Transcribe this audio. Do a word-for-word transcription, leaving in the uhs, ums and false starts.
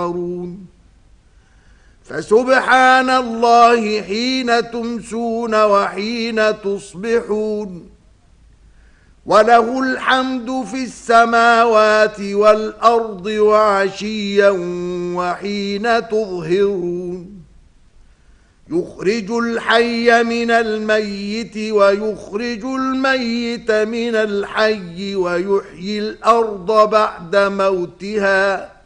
تذكرون فسبحان الله حين تمسون وحين تصبحون وله الحمد في السماوات والأرض وعشيا وحين تظهرون يخرج الحي من الميت ويخرج الميت من الحي ويحيي الأرض بعد موتها